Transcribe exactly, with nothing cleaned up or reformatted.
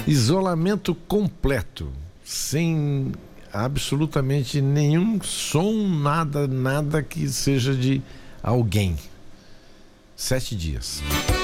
Isolamento completo, sem absolutamente nenhum som, nada, nada que seja de alguém. Sete dias.